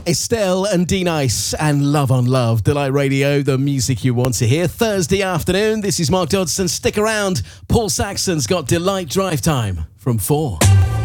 Estelle and D-Nice and Love on Love. Delight Radio, the music you want to hear. Thursday afternoon, this is Mark Dodson. Stick around. Paul Saxon's got Delight Drive Time from 4.